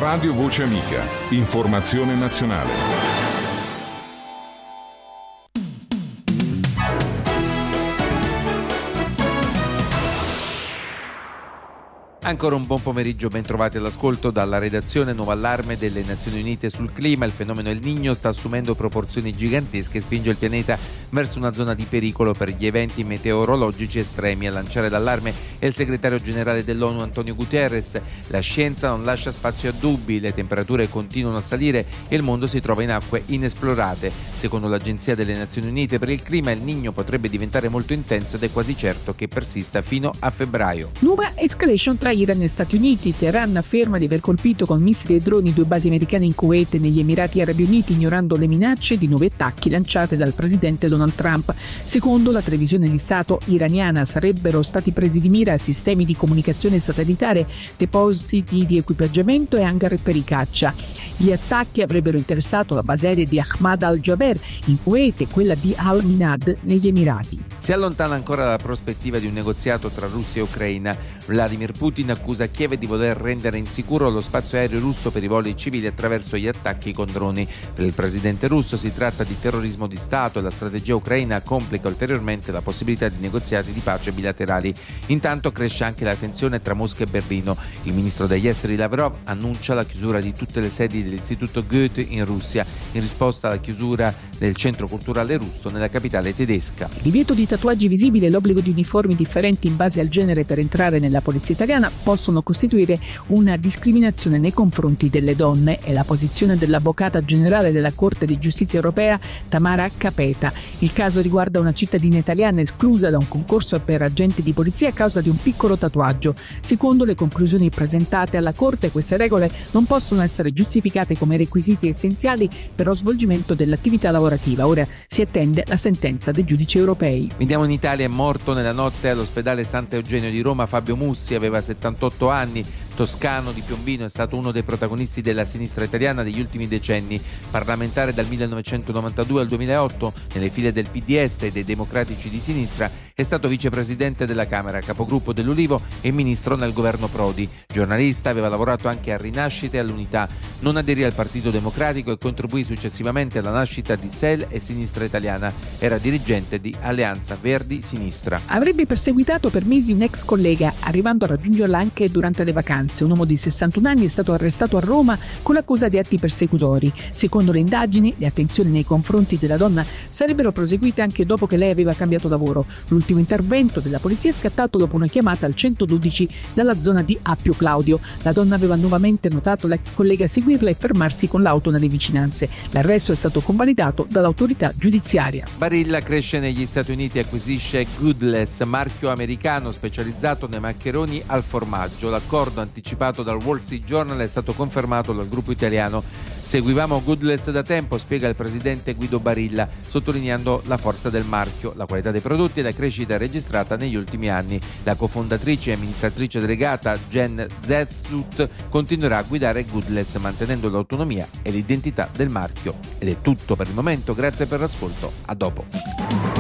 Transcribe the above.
Radio Voce Amica. Informazione nazionale. Ancora un buon pomeriggio, ben trovati all'ascolto dalla redazione. Nuovo allarme delle Nazioni Unite sul clima. Il fenomeno El Niño sta assumendo proporzioni gigantesche e spinge il pianeta verso una zona di pericolo per gli eventi meteorologici estremi. A lanciare l'allarme è il segretario generale dell'ONU Antonio Guterres. La scienza non lascia spazio a dubbi, le temperature continuano a salire e il mondo si trova in acque inesplorate. Secondo l'Agenzia delle Nazioni Unite per il clima, El Niño potrebbe diventare molto intenso ed è quasi certo che persista fino a febbraio. Nuova escalation tra Iran e Stati Uniti. Teheran afferma di aver colpito con missili e droni 2 basi americane in Kuwait e negli Emirati Arabi Uniti, ignorando le minacce di nuovi attacchi lanciate dal presidente Donald Trump. Secondo la televisione di Stato iraniana sarebbero stati presi di mira sistemi di comunicazione satellitare, depositi di equipaggiamento e hangar per i caccia. Gli attacchi avrebbero interessato la base aerea di Ahmad al-Jaber in Kuwait e quella di Al-Minhad negli Emirati. Si allontana ancora la prospettiva di un negoziato tra Russia e Ucraina. Vladimir Putin accusa Kiev di voler rendere insicuro lo spazio aereo russo per i voli civili attraverso gli attacchi con droni. Per il presidente russo si tratta di terrorismo di Stato e la strategia ucraina complica ulteriormente la possibilità di negoziati di pace bilaterali. Intanto cresce anche la tensione tra Mosca e Berlino. Il ministro degli esteri Lavrov annuncia la chiusura di tutte le sedi dell'Istituto Goethe in Russia, in risposta alla chiusura del centro culturale russo nella capitale tedesca. Il divieto di tatuaggi visibili e l'obbligo di uniformi differenti in base al genere per entrare nella polizia italiana possono costituire una discriminazione nei confronti delle donne. È la posizione dell'avvocata generale della Corte di Giustizia europea Tamara Capeta. Il caso riguarda una cittadina italiana esclusa da un concorso per agenti di polizia a causa di un piccolo tatuaggio. Secondo le conclusioni presentate alla Corte, queste regole non possono essere giustificate come requisiti essenziali per lo svolgimento dell'attività lavorativa. Ora si attende la sentenza dei giudici europei. Vediamo in Italia. È morto nella notte all'ospedale Sant'Eugenio di Roma Fabio Mussi, aveva 78 anni. Toscano di Piombino, è stato uno dei protagonisti della sinistra italiana degli ultimi decenni. Parlamentare dal 1992 al 2008 nelle file del PDS e dei Democratici di Sinistra, è stato vicepresidente della Camera, capogruppo dell'Ulivo e ministro nel governo Prodi. Giornalista, aveva lavorato anche a Rinascita e all'Unità. Non aderì al Partito Democratico e contribuì successivamente alla nascita di SEL e Sinistra Italiana. Era dirigente di Alleanza Verdi Sinistra. Avrebbe perseguitato per mesi un ex collega, arrivando a raggiungerla anche durante le vacanze. Un uomo di 61 anni è stato arrestato a Roma con l'accusa di atti persecutori. Secondo le indagini, le attenzioni nei confronti della donna sarebbero proseguite anche dopo che lei aveva cambiato lavoro. L'ultimo intervento della polizia è scattato dopo una chiamata al 112 dalla zona di Appio Claudio. La donna aveva nuovamente notato l'ex collega seguirla e fermarsi con l'auto nelle vicinanze. L'arresto è stato convalidato dall'autorità giudiziaria. Barilla cresce negli Stati Uniti e acquisisce Goodless, marchio americano specializzato nei maccheroni al formaggio. L'accordo anticipato dal Wall Street Journal è stato confermato dal gruppo italiano. Seguivamo Goodless da tempo, spiega il presidente Guido Barilla, sottolineando la forza del marchio, la qualità dei prodotti e la crescita registrata negli ultimi anni. La cofondatrice e amministratrice delegata Jen Zetsut continuerà a guidare Goodless mantenendo l'autonomia e l'identità del marchio. Ed è tutto per il momento, grazie per l'ascolto, a dopo.